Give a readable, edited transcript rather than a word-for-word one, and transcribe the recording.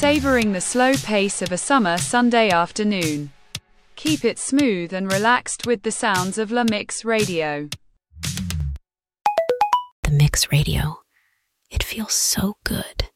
savoring the slow pace of a summer Sunday afternoon. Keep it smooth and relaxed with the sounds of La Mix Radio. The Mix Radio. It feels so good.